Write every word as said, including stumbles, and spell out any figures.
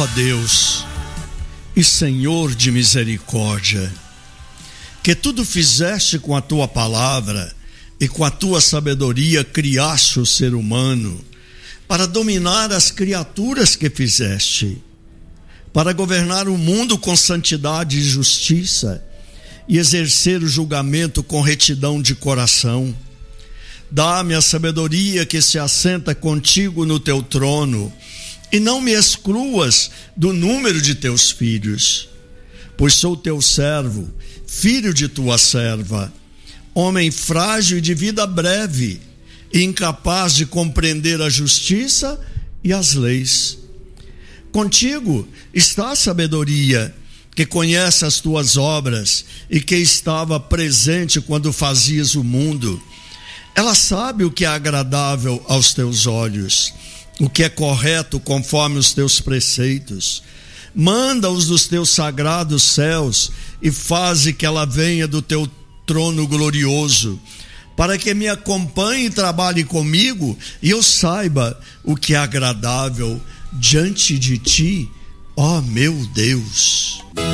Ó Deus e Senhor de misericórdia, que tudo fizeste com a tua palavra e com a tua sabedoria criaste o ser humano para dominar as criaturas que fizeste, para governar o mundo com santidade e justiça e exercer o julgamento com retidão de coração. Dá-me a sabedoria que se assenta contigo no teu trono e não me excluas do número de teus filhos, pois sou teu servo, filho de tua serva, homem frágil e de vida breve, e incapaz de compreender a justiça e as leis. Contigo está a sabedoria, que conhece as tuas obras e que estava presente quando fazias o mundo. Ela sabe o que é agradável aos teus olhos, o que é correto conforme os teus preceitos. Manda-os dos teus sagrados céus e faze que ela venha do teu trono glorioso, para que me acompanhe e trabalhe comigo e eu saiba o que é agradável diante de ti, ó meu Deus.